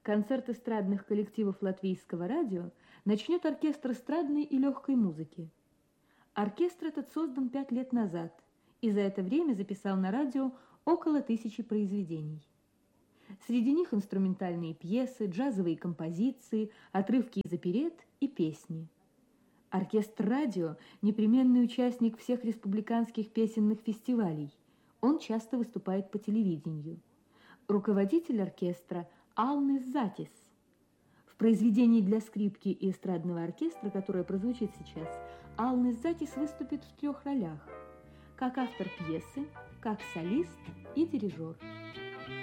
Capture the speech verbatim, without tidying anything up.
Концерт эстрадных коллективов Латвийского радио начнет оркестр эстрадной и легкой музыки. Оркестр этот создан пять лет назад и за это время записал на радио около тысячи произведений. Среди них инструментальные пьесы, джазовые композиции, отрывки из оперет и песни. Оркестр радио – непременный участник всех республиканских песенных фестивалей. Он часто выступает по телевидению. Руководитель оркестра – Алнис Затис. В произведении для скрипки и эстрадного оркестра, которое прозвучит сейчас, Алнис Затис выступит в трех ролях – как автор пьесы, как солист и дирижер.